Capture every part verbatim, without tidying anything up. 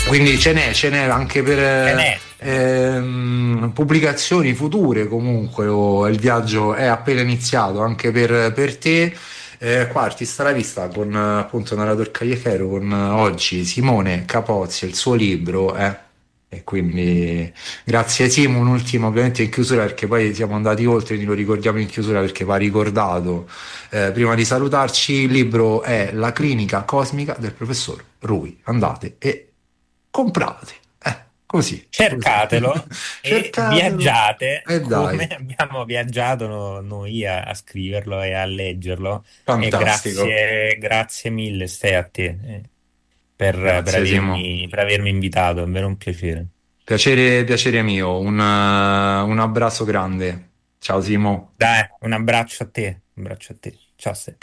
Quindi ce n'è, ce n'è anche per Ce n'è. ehm, pubblicazioni future comunque, o il viaggio è appena iniziato anche per, per te. Eh, qua Artista alla vista con eh, appunto Narrator Cagliechero, con eh, oggi Simone Capozzi e il suo libro, eh. E quindi grazie Simo, un ultimo ovviamente in chiusura, perché poi siamo andati oltre, quindi lo ricordiamo in chiusura perché va ricordato. Eh, prima di salutarci, il libro è La clinica cosmica del professor Rui. Andate e comprate, eh, così, così. Cercatelo e Cercatelo viaggiate e come dai, abbiamo viaggiato no- noi a, a scriverlo e a leggerlo. E fantastico. grazie, grazie mille, stai a te, eh, per, per Grazie Simo. avermi, per avermi invitato, è un vero un piacere. Piacere, piacere mio, un, eh, un abbraccio grande. Ciao Simo. Dai, un abbraccio a te, un abbraccio a te. Ciao, Ste.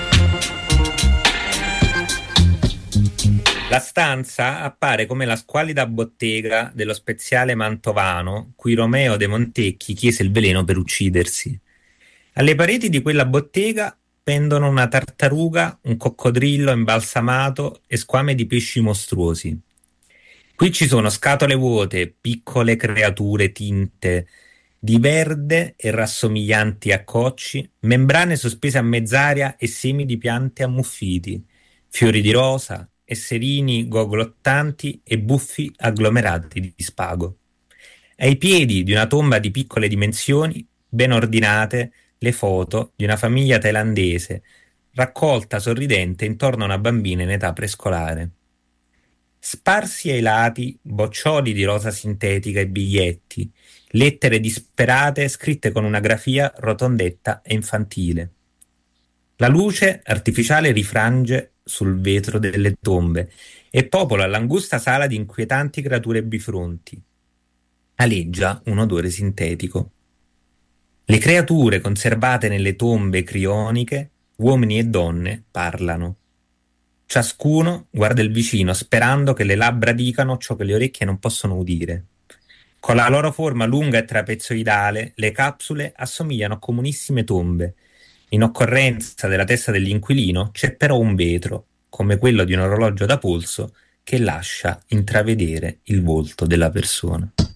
La stanza appare come la squallida bottega dello speziale mantovano cui Romeo de Montecchi chiese il veleno per uccidersi. Alle pareti di quella bottega pendono una tartaruga, un coccodrillo imbalsamato e squame di pesci mostruosi. Qui ci sono scatole vuote, piccole creature tinte di verde e rassomiglianti a cocci, membrane sospese a mezz'aria e semi di piante ammuffiti, fiori di rosa, esserini gogolottanti e buffi agglomerati di spago. Ai piedi di una tomba di piccole dimensioni, ben ordinate, le foto di una famiglia thailandese, raccolta sorridente intorno a una bambina in età prescolare. Sparsi ai lati, boccioli di rosa sintetica e biglietti, lettere disperate scritte con una grafia rotondetta e infantile. La luce artificiale rifrange sul vetro delle tombe e popola l'angusta sala di inquietanti creature bifronti. Aleggia un odore sintetico. Le creature conservate nelle tombe crioniche, uomini e donne, parlano. Ciascuno guarda il vicino sperando che le labbra dicano ciò che le orecchie non possono udire. Con la loro forma lunga e trapezoidale, le capsule assomigliano a comunissime tombe. In occorrenza della testa dell'inquilino c'è però un vetro, come quello di un orologio da polso, che lascia intravedere il volto della persona.